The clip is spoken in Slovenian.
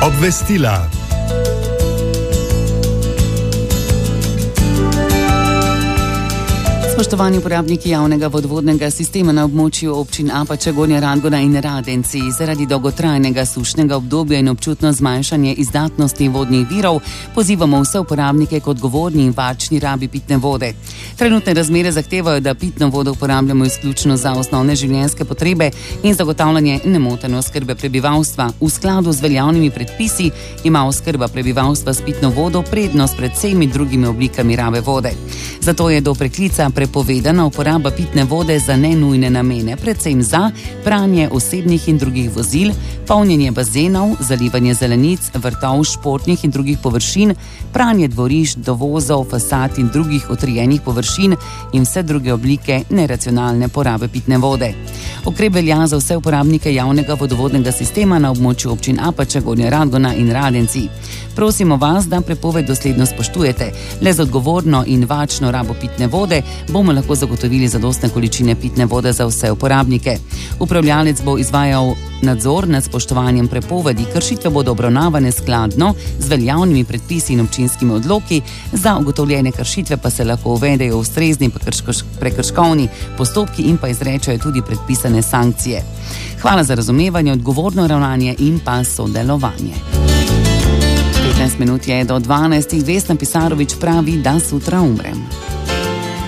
Obvestila. Spoštovani uporabniki javnega vodovodnega sistema na območju občin Apača, Gornja Radgona in Radenci, zaradi dolgotrajnega sušnega obdobja in občutno zmanjšanje izdatnosti vodnih virov pozivamo vse uporabnike k odgovorni in varčni rabi pitne vode. Trenutne razmere zahtevajo, da pitno vodo uporabljamo izključno za osnovne življenjske potrebe in zagotavljanje nemotene oskrbe prebivalstva. V skladu z veljavnimi predpisi ima oskrba prebivalstva s pitno vodo prednost pred vsemi drugimi oblikami rabe vode. Zato je do preklica prepovedana uporaba pitne vode za nenujne namene, predvsem za pranje osebnih in drugih vozil, polnjenje bazenov, zalivanje zelenic, vrtov, športnih in drugih površin, pranje dvorišč, dovozov, fasad in drugih utrijenih površin in vse druge oblike neracionalne porabe pitne vode. Ukrep velja za vse uporabnike javnega vodovodnega sistema na območju občin Apača, Gornja Radgona in Radenci. Prosimo vas, da prepoved dosledno spoštujete. Le z odgovorno in varčno rabo pitne vode bomo lahko zagotovili zadostne količine pitne vode za vse uporabnike. Upravljavec bo izvajal nadzor nad spoštovanjem prepovedi, kršitve bodo obravnavane skladno z veljavnimi predpisi in občinskimi odloki, za ugotovljene kršitve pa se lahko uvedejo ustrezni prekrškovni postopki in pa izrečajo tudi predpisane sankcije. Hvala za razumevanje, odgovorno ravnanje in pa sodelovanje. 15 minut je do 12. Vesna Pisarović pravi, da sutra umrem.